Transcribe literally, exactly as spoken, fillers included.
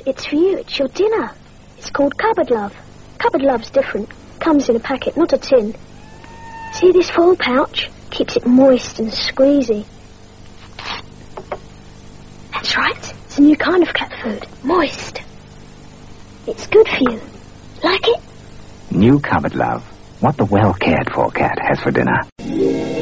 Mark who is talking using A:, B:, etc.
A: it's for you. It's your dinner. It's called Cupboard Love. Cupboard Love's different. Comes in a packet, not a tin. See this foil pouch? Keeps it moist and squeezy. That's right. It's a new kind of cat food. Moist. It's good for you. Like it?
B: New Cupboard Love. What the well-cared-for cat has for dinner.